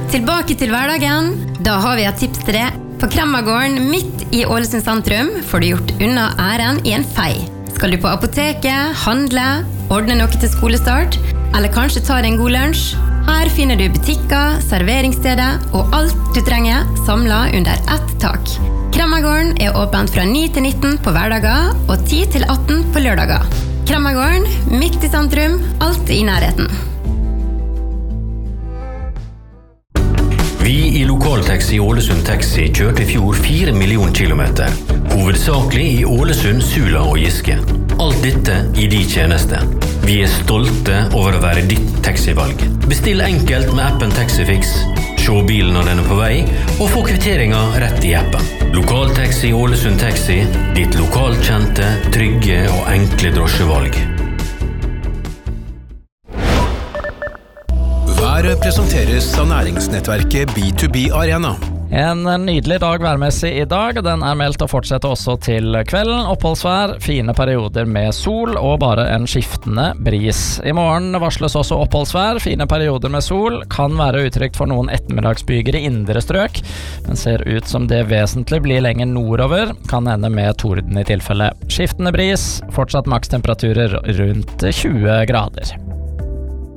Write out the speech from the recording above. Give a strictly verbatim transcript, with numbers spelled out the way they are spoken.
Tilbake til hverdagen. Da har vi et tips til deg. På Kremmagården midt i Ålesund sentrum får du gjort unna æren i en fei. Skal du på apoteket, handle, ordne noe til skolestart, eller kanskje ta deg en god lunsj? Her finner du butikker, serveringssteder og alt du trenger samlet under ett tak. Kremmagården er åpent fra ni til nitten på hverdager og ti til atten på lørdager. Kremmagården, midt i sentrum, alltid i nærheten. Vi i Lokaltaxi Ålesund Taxi kjørte i fjor fire millioner kilometer, hovedsakelig i Ålesund, Sula og Giske. Alt dette i de tjeneste. Vi er stolte over å være ditt taxivalg. Bestill enkelt med appen Taxifix, se bilen når den er på vei, og få kvitteringen rett i appen. Lokaltaxi Ålesund Taxi, ditt lokalkjente, trygge og enkle drosjevalg. Været presenteres av næringsnettverket B to B Arena. En nydelig dag værmessig i dag, den er meldt å fortsette også til kvelden. Oppholdsvær, fine perioder med sol og bare en skiftende bris. I morgen varsles også oppholdsvær, fine perioder med sol, kan være utrygt for noen ettermiddagsbyger i indre strøk, men ser ut som det vesentlig blir lenger nordover, kan ende med torden i tilfelle. Skiftende bris, fortsatt makstemperaturer rundt tjue grader.